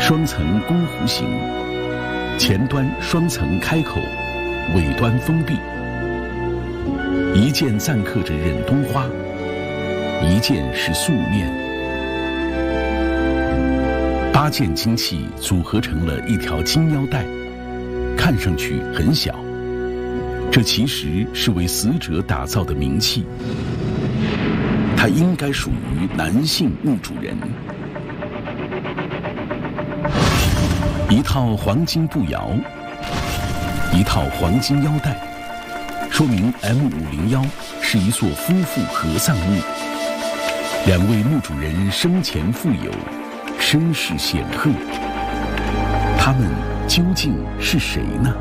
双层弓弧形，前端双层开口，尾端封闭。一件錾刻着忍冬花，一件是素面。8件金器组合成了一条金腰带，看上去很小，这其实是为死者打造的冥器，它应该属于男性墓主人。一套黄金步摇，一套黄金腰带，说明 M501是一座夫妇合葬墓。2位墓主人生前富有，身世显赫，他们究竟是谁呢？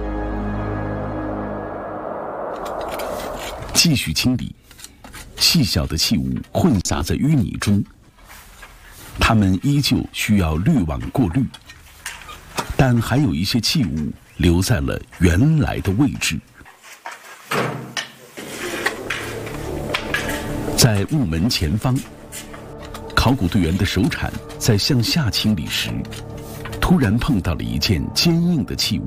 继续清理，细小的器物混杂在淤泥中，它们依旧需要滤网过滤，但还有一些器物留在了原来的位置。在墓门前方，考古队员的手铲在向下清理时，突然碰到了一件坚硬的器物，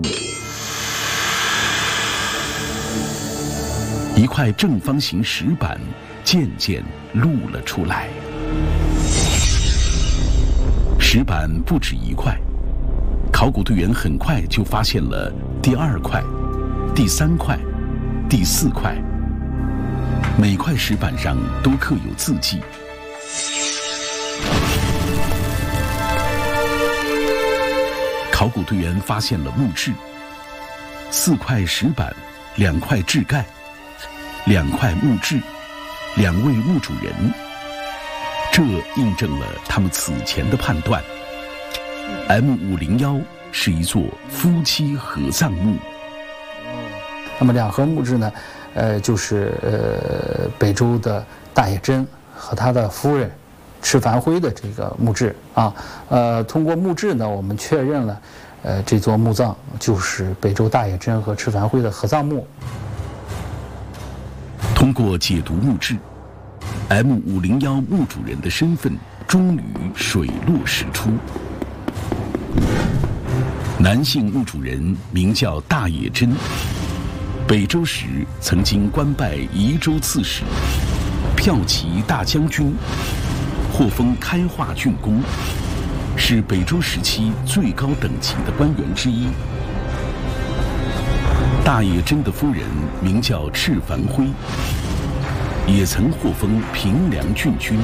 一块正方形石板渐渐露了出来。石板不止一块，考古队员很快就发现了第2块、第3块、第4块，每块石板上都刻有字迹。考古队员发现了墓志，4块石板，2块志盖，2块墓志，2位墓主人。这印证了他们此前的判断。M501是一座夫妻合葬墓。 那么2盒墓志呢，就是北周的大野真和他的夫人赤凡辉的这个墓志啊。通过墓志呢，我们确认了，这座墓葬就是北周大野真和赤凡辉的合葬墓。 通过解读墓志，M501墓主人的身份终于水落石出。男性墓主人名叫大野真，北周时曾经官拜宜州刺史、骠骑大将军，获封开化郡公，是北周时期最高等级的官员之一。大野真的夫人名叫赤凡辉，也曾获封平凉郡君。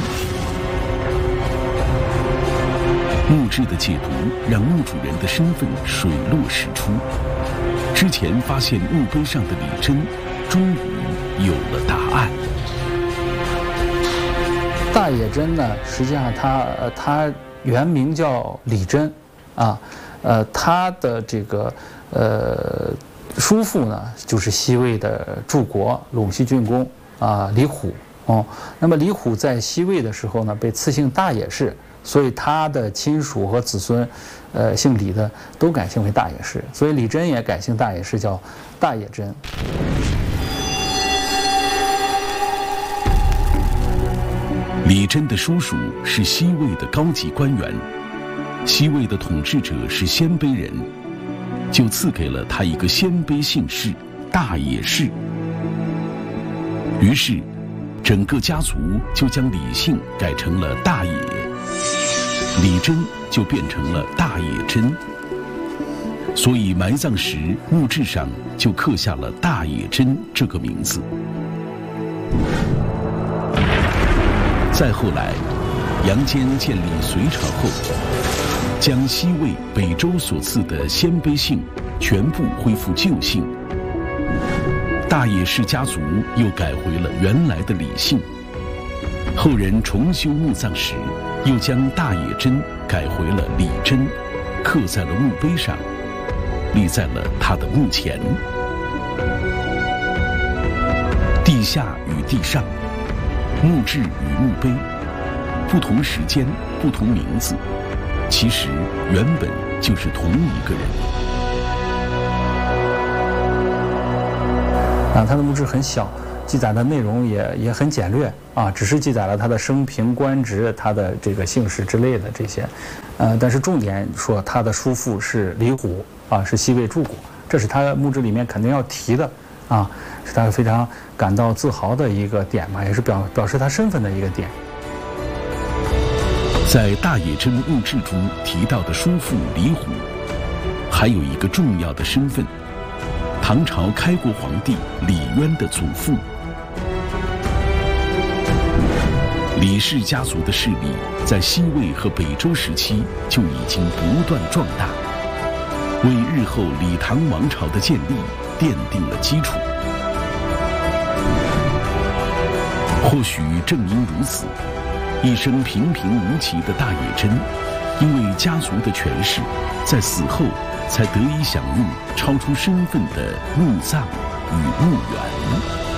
墓志的解读让墓主人的身份水落石出。之前发现墓碑上的李真，终于有了答案。 大野真呢，实际上他原名叫李真，啊，他的这个叔父呢，就是西魏的柱国陇西郡公啊李虎哦。那么李虎在西魏的时候呢，被赐姓大野氏，所以他的亲属和子孙，姓李的都改姓为大野氏，所以李真也改姓大野氏，叫大野真。 李真的叔叔是西魏的高级官员，西魏的统治者是鲜卑人，就赐给了他一个鲜卑姓氏大野氏。于是，整个家族就将李姓改成了大野，李真就变成了大野真。所以埋葬时墓志上就刻下了大野真这个名字。再后来，杨坚建立隋朝后，将西魏、北周所赐的鲜卑姓全部恢复旧姓。大野氏家族又改回了原来的李姓。后人重修墓葬时，又将大野真改回了李真，刻在了墓碑上，立在了他的墓前。地下与地上，墓志与墓碑，不同时间、不同名字，其实原本就是同一个人。 他的墓志很小，记载的内容也很简略啊，只是记载了他的生平、官职、他的这个姓氏之类的这些， 但是重点说他的叔父是李虎啊，是西魏柱国，这是他墓志里面肯定要提的啊，是他非常感到自豪的一个点嘛，也是表示他身份的一个点。 在大野真墓志中提到的叔父李虎，还有一个重要的身份，唐朝开国皇帝李渊的祖父。李氏家族的势力在西魏和北周时期就已经不断壮大，为日后李唐王朝的建立奠定了基础。或许正因如此，一生平平无奇的大野真，因为家族的权势，在死后才得以享用超出身份的墓葬与墓园。